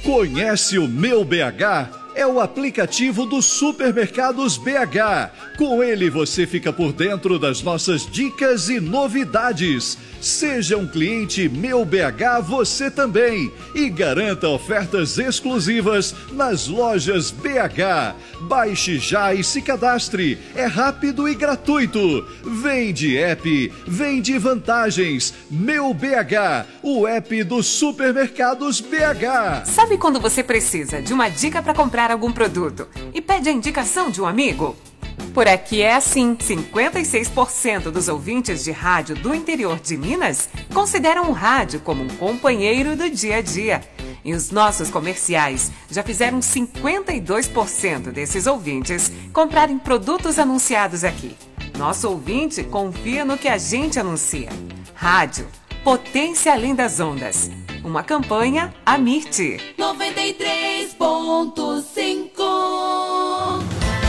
Conhece o Meu BH? É o aplicativo dos Supermercados BH. Com ele você fica por dentro das nossas dicas e novidades. Seja um cliente Meu BH você também e garanta ofertas exclusivas nas lojas BH. Baixe já e se cadastre. É rápido e gratuito. Vem de app, vem de vantagens. Meu BH, o app dos Supermercados BH. Sabe quando você precisa de uma dica para comprar algum produto e pede a indicação de um amigo? Por aqui é assim, 56% dos ouvintes de rádio do interior de Minas consideram o rádio como um companheiro do dia a dia. E os nossos comerciais já fizeram 52% desses ouvintes comprarem produtos anunciados aqui. Nosso ouvinte confia no que a gente anuncia. Rádio, potência além das ondas. Uma campanha Amit. 93.5.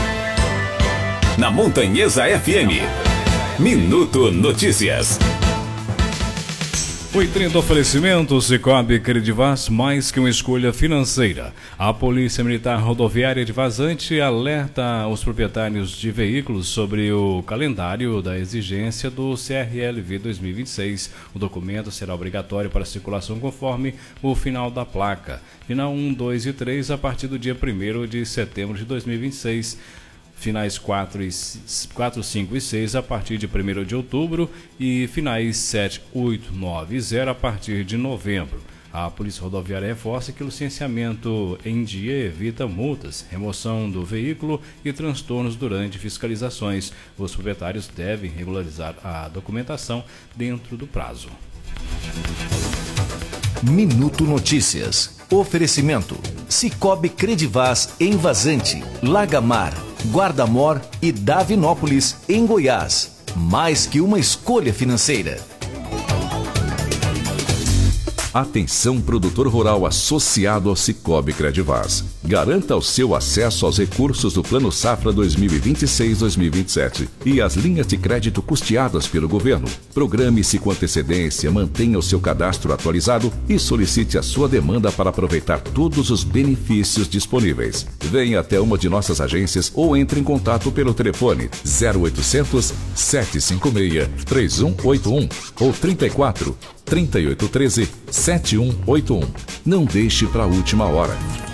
Na Montanhesa FM. Minuto Notícias. O 30 oferecimento Sicoob Credivaz, mais que uma escolha financeira. A Polícia Militar Rodoviária de Vazante alerta os proprietários de veículos sobre o calendário da exigência do CRLV 2026. O documento será obrigatório para circulação conforme o final da placa. Final 1, 2 e 3 a partir do dia 1º de setembro de 2026. Finais 4, 5 e 6 a partir de 1º de outubro e finais 7, 8, 9 e 0 a partir de novembro. A Polícia Rodoviária reforça que o licenciamento em dia evita multas, remoção do veículo e transtornos durante fiscalizações. Os proprietários devem regularizar a documentação dentro do prazo. Minuto Notícias. Oferecimento: Sicoob Credivaz em Vazante, Lagamar, Guarda-Mor e Davinópolis, em Goiás. Mais que uma escolha financeira. Atenção produtor rural associado ao Sicoob Credivaz. Garanta o seu acesso aos recursos do Plano Safra 2026-2027 e as linhas de crédito custeadas pelo governo. Programe-se com antecedência, mantenha o seu cadastro atualizado e solicite a sua demanda para aproveitar todos os benefícios disponíveis. Venha até uma de nossas agências ou entre em contato pelo telefone 0800 756 3181 ou 34 3813 7181. Não deixe para a última hora.